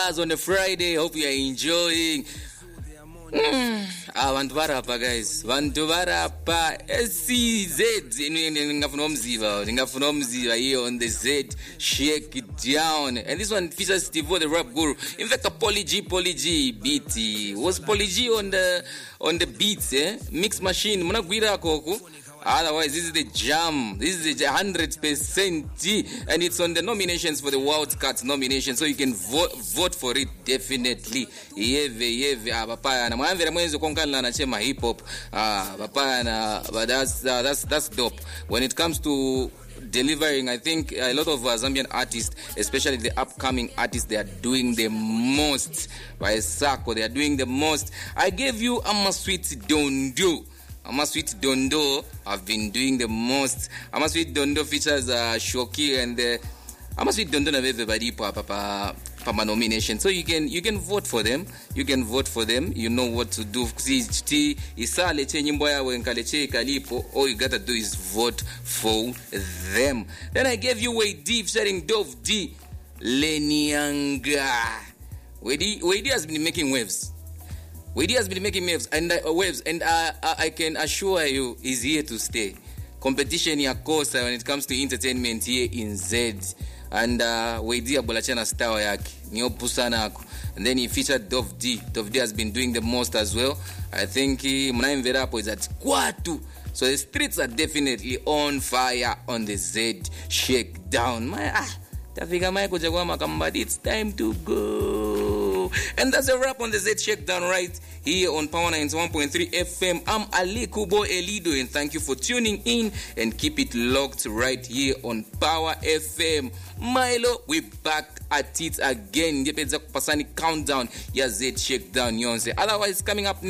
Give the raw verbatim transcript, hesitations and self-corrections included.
On a Friday, hope you are enjoying. Mm. Ah, vantu varapa guys, vantu varapa S Z ngafuna umziva, ngafuna umziva here on the Z Shake It Down, and this one features Steve the rap guru. In fact, a Poly G, Poly G beat was Poly G on the on the beats, eh? Mix machine, muna gwira koku. Otherwise, this is the jam. This is the one hundred percent G, and it's on the nominations for the World Cuts nomination, so you can vote vote for it definitely. Yeve yeve ah papa na mwamvera mwenzo konkana na chema hip hop ah papa na, but that's uh, that's that's dope. When it comes to delivering, I think a lot of uh, Zambian artists, especially the upcoming artists, they are doing the most. By Sako, they are doing the most. I gave you Ama Sweet Dondo. Ama Sweet Dondo have been doing the most. Ama Sweet Dondo features uh, Shoki, and uh, Ama Sweet Dondo have everybody pa pa pa nomination. So you can you can vote for them. You can vote for them. You know what to do. Isale che nyimbo yawe nkaleche kalipo. All you gotta do is vote for them. Then I gave you Way Deep sharing Dove D Lenianga. Way D has been making waves. Wadi has been making waves, and uh, waves, and uh, I can assure you, he's here to stay. Competition ya kosa when it comes to entertainment here in Z, and uh, Wadi abolachana star yake niopusana ako, and then he featured Dove D. Dove D has been doing the most as well. I think mnaimvera hapo is at Kwatu. So the streets are definitely on fire on the Z Shakedown. My ah, tafika mai kujagwa makambadi. It's time to go. And that's a wrap on the Z Shakedown right here on Power ninety-one point three F M. I'm Ali Kubo Elido, and thank you for tuning in, and keep it locked right here on Power F M. Milo, we back at it again. Ndipedza kupasani countdown ya Z Shakedown yonse. Otherwise, coming up next.